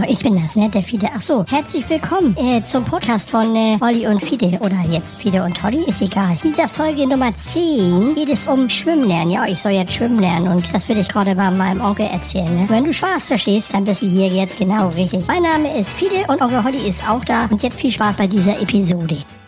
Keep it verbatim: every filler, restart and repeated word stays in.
ich bin das, ne, der Fide. Ach so, herzlich willkommen äh, zum Podcast von äh, Olli und Fide. Oder jetzt Fide und Olli, ist egal. In dieser Folge Nummer zehn geht es um Schwimmen lernen. Ja, ich soll jetzt schwimmen lernen und das will ich gerade bei meinem Onkel erzählen. Ne? Wenn du Spaß verstehst, dann bist du hier jetzt genau richtig. Mein Name ist Fide und Onkel Olli ist auch da. Und jetzt viel Spaß bei dieser Episode.